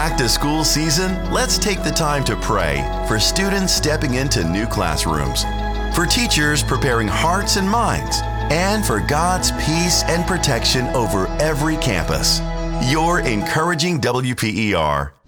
Back to school season, let's take the time to pray for students stepping into new classrooms, for teachers preparing hearts and minds, and for God's peace and protection over every campus. You're encouraging WPER.